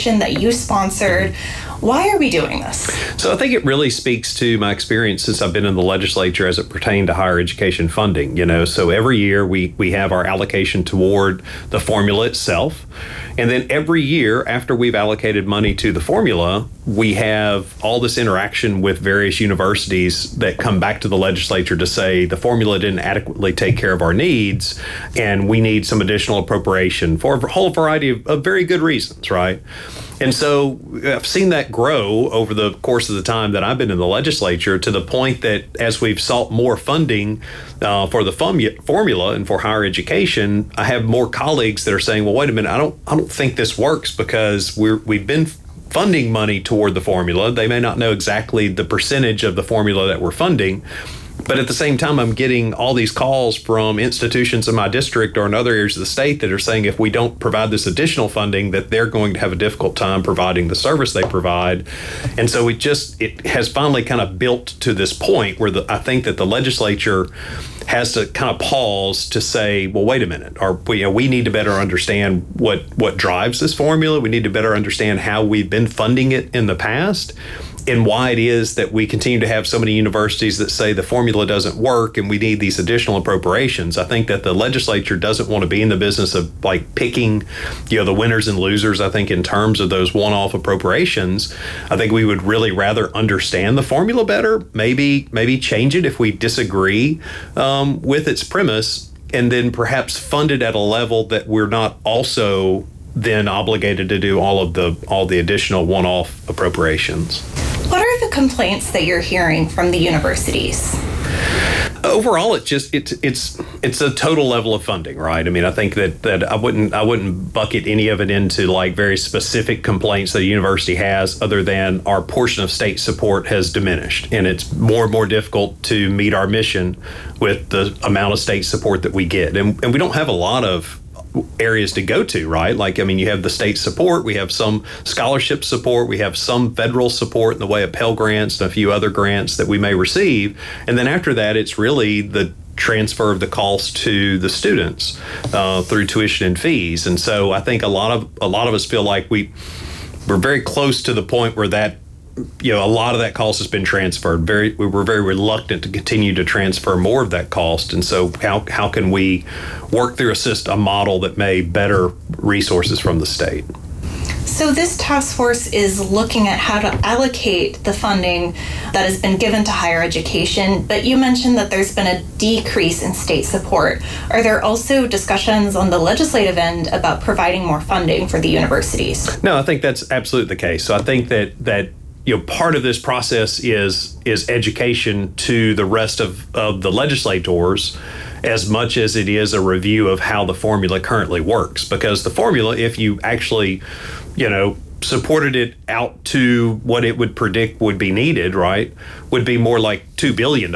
legislation that you sponsored. Why are we doing this? So I think it really speaks to my experience since I've been in the legislature as it pertained to higher education funding. So every year we have our allocation toward the formula itself. And then every year after we've allocated money to the formula, we have all this interaction with various universities that come back to the legislature to say the formula didn't adequately take care of our needs and we need some additional appropriation for a whole variety of very good reasons, right? And so I've seen that grow over the course of the time that I've been in the legislature to the point that as we've sought more funding for the formula and for higher education, I have more colleagues that are saying, well, wait a minute, I don't think this works because we've been funding money toward the formula. They may not know exactly the percentage of the formula that we're funding. But at the same time, I'm getting all these calls from institutions in my district or in other areas of the state that are saying if we don't provide this additional funding, that they're going to have a difficult time providing the service they provide. And so it has finally kind of built to this point where I think that the legislature has to kind of pause to say, well, wait a minute, we need to better understand what drives this formula. We need to better understand how we've been funding it in the past and why it is that we continue to have so many universities that say the formula doesn't work and we need these additional appropriations. I think that the legislature doesn't want to be in the business of picking, the winners and losers. I think in terms of those one-off appropriations, I think we would really rather understand the formula better, maybe change it if we disagree with its premise, and then perhaps fund it at a level that we're not also then obligated to do all the additional one-off appropriations. What are the complaints that you're hearing from the universities? Overall, it's a total level of funding, right? I mean, I think that I wouldn't bucket any of it into very specific complaints that a university has, other than our portion of state support has diminished, and it's more and more difficult to meet our mission with the amount of state support that we get, and we don't have a lot of areas to go to, right? You have the state support, we have some scholarship support, we have some federal support in the way of Pell Grants and a few other grants that we may receive. And then after that, it's really the transfer of the cost to the students through tuition and fees. And so I think a lot of us feel like we're very close to the point where that a lot of that cost has been transferred. We were very reluctant to continue to transfer more of that cost. And so how can we work through a model that may better resources from the state? So this task force is looking at how to allocate the funding that has been given to higher education, but you mentioned that there's been a decrease in state support. Are there also discussions on the legislative end about providing more funding for the universities? No, I think that's absolutely the case. So I think that part of this process is education to the rest of the legislators as much as it is a review of how the formula currently works. Because the formula, if you actually, supported it out to what it would predict would be needed, right, would be more like $2 billion,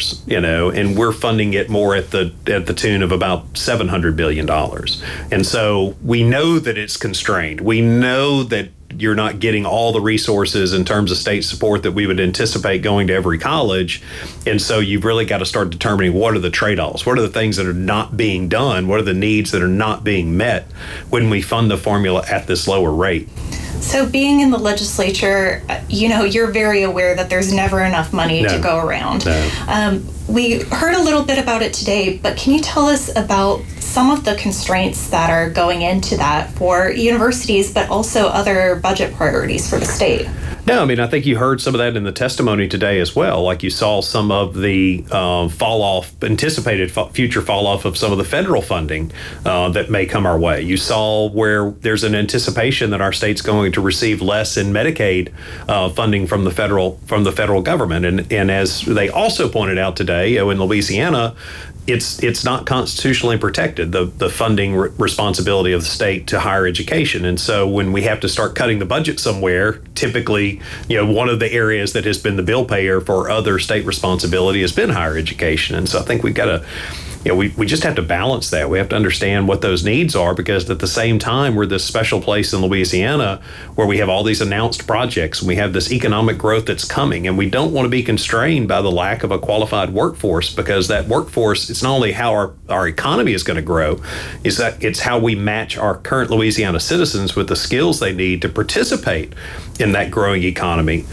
and we're funding it more at the tune of about $700 billion. And so we know that it's constrained. We know that you're not getting all the resources in terms of state support that we would anticipate going to every college. And so you've really got to start determining what are the trade-offs, what are the things that are not being done, what are the needs that are not being met when we fund the formula at this lower rate. So being in the legislature, you're very aware that there's never enough money to go around. No. We heard a little bit about it today, but can you tell us about some of the constraints that are going into that for universities, but also other budget priorities for the state? No, I think you heard some of that in the testimony today as well. Like you saw some of the anticipated future fall off of some of the federal funding that may come our way. You saw where there's an anticipation that our state's going to receive less in Medicaid funding from the federal government. And as they also pointed out today, in Louisiana, it's not constitutionally protected, the funding responsibility of the state to higher education. And so when we have to start cutting the budget somewhere, typically, one of the areas that has been the bill payer for other state responsibility has been higher education. And so I think we've got to we just have to balance that. We have to understand what those needs are, because at the same time, we're this special place in Louisiana where we have all these announced projects and we have this economic growth that's coming, and we don't want to be constrained by the lack of a qualified workforce, because that workforce, it's not only how our economy is going to grow, is that it's how we match our current Louisiana citizens with the skills they need to participate in that growing economy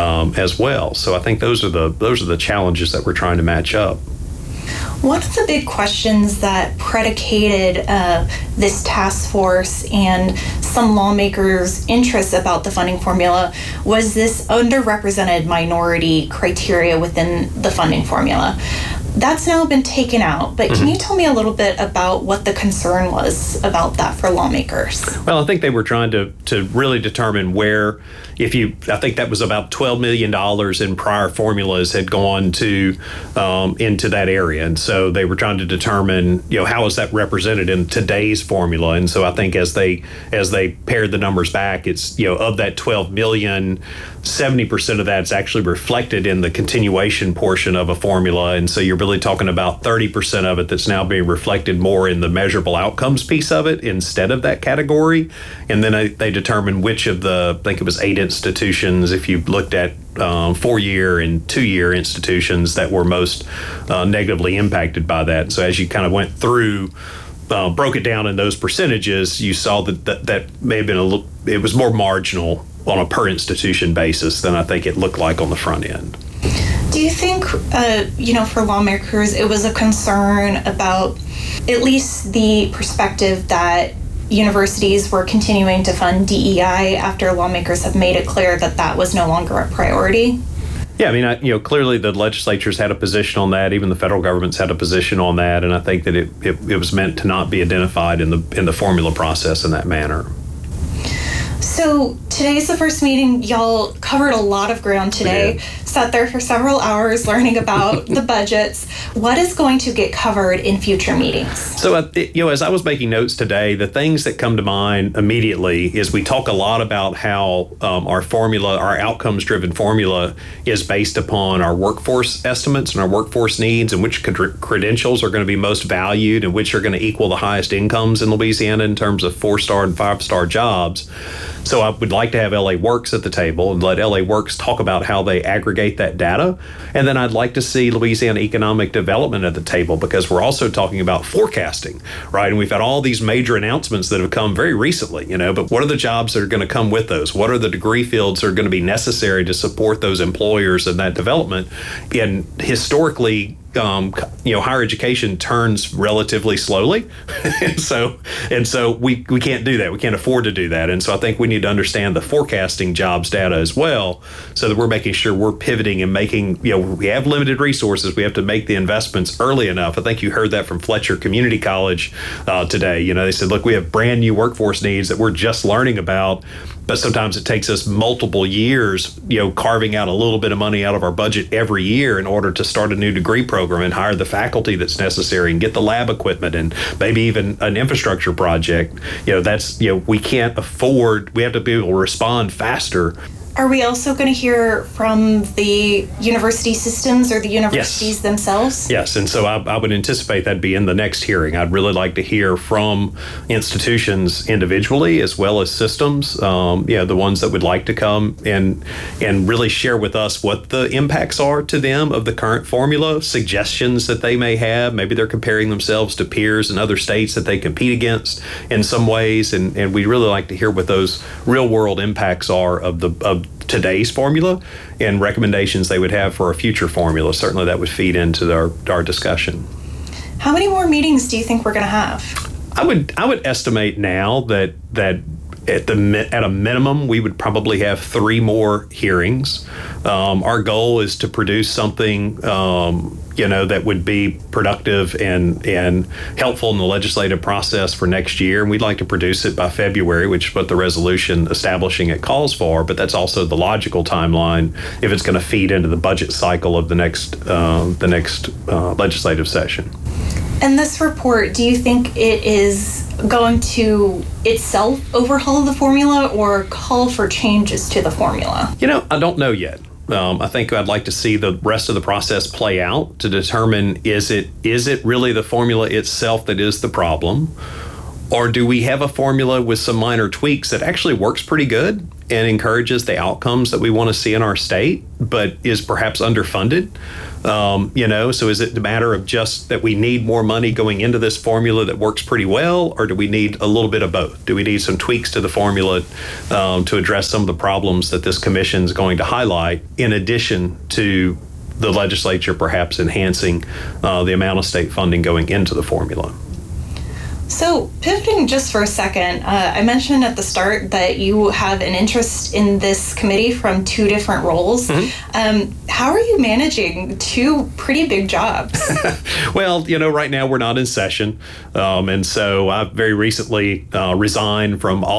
as well. So I think those are the challenges that we're trying to match up. One of the big questions that predicated this task force and some lawmakers' interest about the funding formula was this underrepresented minority criteria within the funding formula. That's now been taken out, but can you tell me a little bit about what the concern was about that for lawmakers? Well, I think they were trying to really determine where, I think that was about $12 million in prior formulas had gone to into that area. And so they were trying to determine, how is that represented in today's formula? And so I think as they pared the numbers back, it's, of that 12 million, 70% of that's actually reflected in the continuation portion of a formula. And so you're really talking about 30% of it that's now being reflected more in the measurable outcomes piece of it instead of that category. And then they determined which of I think it was 8 institutions, if you looked at 4-year and 2-year institutions that were most negatively impacted by that. So as you kind of went through, broke it down in those percentages, you saw that may have been it was more marginal on a per institution basis than I think it looked like on the front end. Do you think, for lawmakers, it was a concern about at least the perspective that universities were continuing to fund DEI after lawmakers have made it clear that that was no longer a priority? Yeah, I mean, clearly the legislature's had a position on that. Even the federal government's had a position on that, and I think that it was meant to not be identified in the formula process in that manner. So today's the first meeting. Y'all covered a lot of ground today. Sat there for several hours learning about the budgets. What is going to get covered in future meetings? So, as I was making notes today, the things that come to mind immediately is we talk a lot about how our outcomes-driven formula is based upon our workforce estimates and our workforce needs, and which credentials are going to be most valued and which are going to equal the highest incomes in Louisiana in terms of 4-star and 5-star jobs. So I would like to have LA Works at the table and let LA Works talk about how they aggregate that data. And then I'd like to see Louisiana Economic Development at the table, because we're also talking about forecasting, right? And we've had all these major announcements that have come very recently, but what are the jobs that are going to come with those? What are the degree fields that are going to be necessary to support those employers and that development? And historically, higher education turns relatively slowly. and so we can't do that. We can't afford to do that. And so I think we need to understand the forecasting jobs data as well, so that we're making sure we're pivoting and making, we have limited resources. We have to make the investments early enough. I think you heard that from Fletcher Community College today. They said, look, we have brand new workforce needs that we're just learning about, but sometimes it takes us multiple years, carving out a little bit of money out of our budget every year in order to start a new degree program and hire the faculty that's necessary and get the lab equipment and maybe even an infrastructure project. We can't afford, we have to be able to respond faster. Are we also going to hear from the university systems or the universities themselves? Yes, and so I would anticipate that'd be in the next hearing. I'd really like to hear from institutions individually as well as systems, the ones that would like to come and really share with us what the impacts are to them of the current formula, suggestions that they may have. Maybe they're comparing themselves to peers in other states that they compete against in some ways, and we'd really like to hear what those real world impacts are of today's formula and recommendations they would have for a future formula. Certainly that would feed into our discussion. How many more meetings do you think we're going to have? I would estimate now that at a minimum we would probably have 3 more hearings. Our goal is to produce something that would be productive and helpful in the legislative process for next year. And we'd like to produce it by February, which is what the resolution establishing it calls for. But that's also the logical timeline if it's going to feed into the budget cycle of the next legislative session. And this report, do you think it is going to itself overhaul the formula or call for changes to the formula? I don't know yet. I think I'd like to see the rest of the process play out to determine is it really the formula itself that is the problem, or do we have a formula with some minor tweaks that actually works pretty good and encourages the outcomes that we want to see in our state, but is perhaps underfunded? So is it the matter of just that we need more money going into this formula that works pretty well, or do we need a little bit of both? Do we need some tweaks to the formula to address some of the problems that this commission is going to highlight, in addition to the legislature perhaps enhancing the amount of state funding going into the formula? So pivoting just for a second, I mentioned at the start that you have an interest in this committee from two different roles. Mm-hmm. How are you managing two pretty big jobs? Well, right now we're not in session. And so I very recently resigned from all